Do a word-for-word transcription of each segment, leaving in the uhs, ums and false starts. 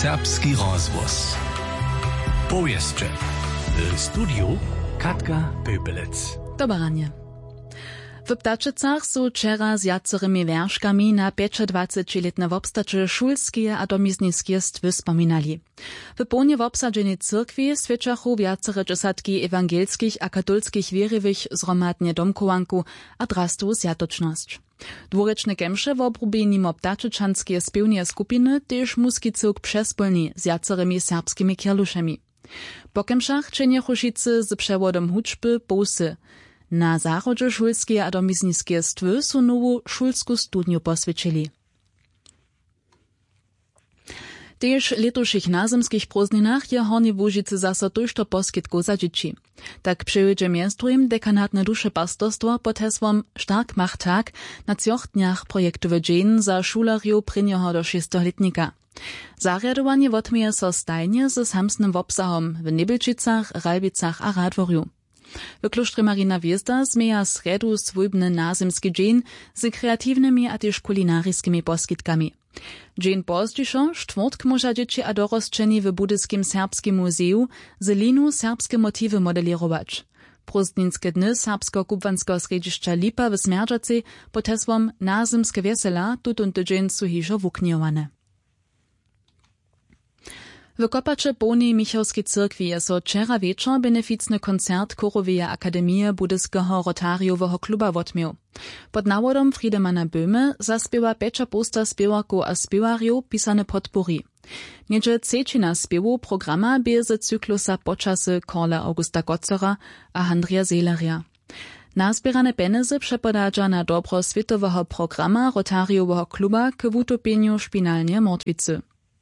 Serbski rozvoz. Powieście. W studiu Katka Pöpelec. Dobranie. W Ptaczycach są wczera z jacerymi wierszkami na dwadzieściopięcioletne wobstacze szulskie a domizniskie stwy wspominali. W pełnie wobsadženej cyrkwi świadczachu wiacere dziesiątki ewangelskich a katolskich wierywych zromadnie domkowanku a drastu zjatoczność. Dwurečne kemše w obrubie nimo ptaczyczanskie spiewnie skupiny też muski cyrk przespolni z jacerymi serbskimi kierluszemi. Po kemšach czynie Chuszicy z przewodem huczby pousy. Na zachodzie szulskie a domizniskie stwy są nową szulsku studniu posvědčili. Tež letuších nazemskich prózdninach je Hornje Łužice zaso tojšto poskytku za dzieci. Tak przyjedzie miastujem dekanatne duše pastorstwo pod hesłom Stark macht Tag na cioch dniach projektowe dżen za šulariów prinjeho do šestoletnika. Zarjadowanie wotmieje so stajnie ze samsnym wobsahom w Nebelčicach, Ralbicach a Radworju. W kloštrze Marina Wjezda zmieja sredu swójbny nazemski dżen z kreatywnymi a też kulinaryskimi poskytkami. Dżen pozdźišo štvrtk moža dzieci a dorosčeni w Budyskim Serbskim Muzeju z linu serbskie motywy modelierować. Prózdninske dny serbsko-kubwanskiego središća Lipa w Smerdžaci pod hesłom Nazemske wesela tutun tydzień su hižo wuknjowane. W Kopacze Połnej Michalskiej Cyrkwi je so wczera wieczor beneficny koncert Choroweja Akademie Budyskiego Rotariowego Kluba wotmiał. Pod nawodom Friedemana Böhme zaspiewa pecza posta spiewarków a spiewarjów pisane podpori. Niedzie trzecina spiewu programa bie z cyklusa Počasy Karla Augusta Gotzera a Andrija Seeleria. Nazbierane penizy przepodadza na dobro światowego programa Rotariowego Kluba k wutopieniu szpinalnie mordwicy.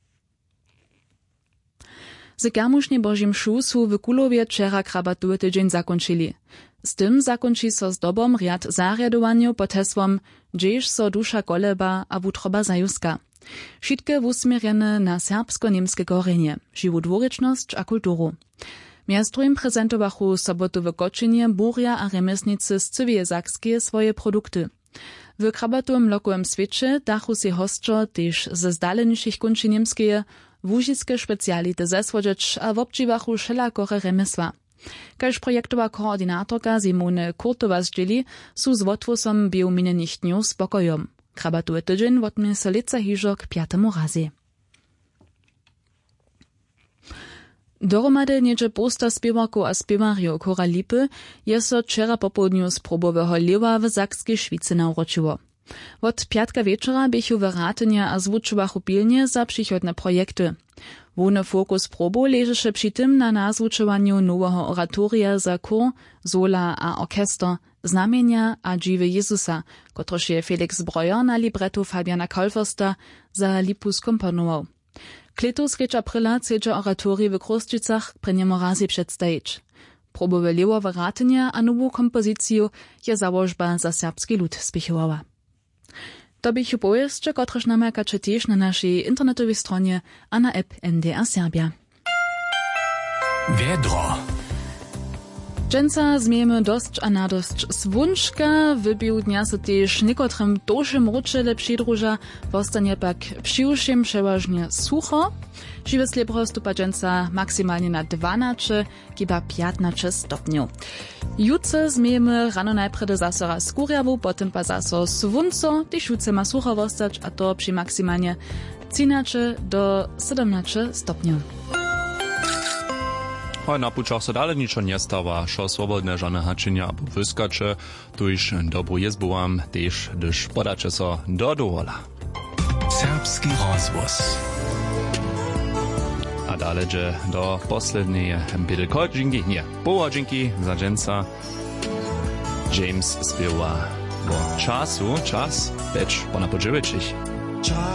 Z Garmušnej Božím šu su w Kulowie wczera krabatuły tydzień zakończyli. Z tym zakończy so zdobom riad zarjadowaniu pod hesłom Dżež so dusza koleba a wutroba zajuska. Wszystkie wusmierjene na serbsko-niemskie korzenie, żywu dwurečnosć a kulturu. Miastrujem prezentowachu sobotu w Koczynie burja a remesnicy z cywie zakskie swoje produkty. W krabatowym lokowym świecie dachu si hostczo też ze zdaleniejszych kunczy niemskie Łužickie specjality zesłodzieć a wobdziwachu wszelakoche remesła. Kaž projektowa koordynatorka Simone Kurtowa zdjeli, su z wotwosom biominnenych dniów spokojom. Krabatuły tydzień wotmie so lica hižo k piatemu razie. Dohromady niedzie posta spiewarków a spiewarjów Chora Lipy je so wczera popołudniu z probowego lewa w Sakskiej Švicy nauročiło. Od piatka wieczora biechu w ratenia a zwučowachu pilnie za przychodne projekty. Główny fokus probu leży przy tym na nazwučowaniu nowego oratoria za chór, zola a orkester, znamienia a dziwy Jezusa, kotroż je Felix Breuer na libretu Fabiana Kolforsta za Lipu skomponował. Kletu z aprila chcedźa oratorii w Króstczycach pryniemu razie przedstawić. Probowe lewowe ratenia a nową kompozycję je założba za serbski lud spiechowała. To bych powieście, kotreż namakacie też na naszej internetowej stronie a na app N D R Serbia. Wiedro. Dżęca zmiejemy dość a nadosć swunczka, wybił dnia so też niekotrym doszym ruczele przydruża, postanie pak przyuszym przeważnie sucho. Żywe slebro stupa dżęca maksymalnie na dwanaście, kiba piętnaście stopniów. Jutce zmiejemy rano najpredy zaso raz skórjawu, potem pa zaso swunco, tyż jutce ma sucho wostać, a to przy maksymalnie trzynaście do siedemnaście stopniów. Hoj na pučach so dale ničo njestava, šo svobodne žane hačenja abo vyskače, tuž dobru jezbu vam, tež dyž podače so do dovola. Serbski rozvoz. A dale dže do posledneje bidlko džinki, nie, poła džinki za dženca. James spiewa o czasu, czas, becz po napodživičich.